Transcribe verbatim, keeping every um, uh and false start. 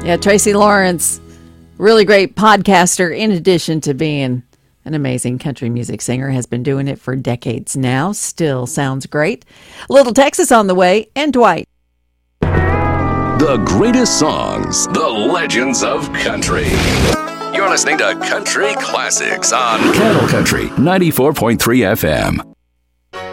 Yeah, Tracy Lawrence, really great podcaster, in addition to being an amazing country music singer, has been doing it for decades now. Still sounds great. Little Texas on the way, and Dwight. The greatest songs, the legends of country. You're listening to Country Classics on Cattle Country ninety-four point three F M.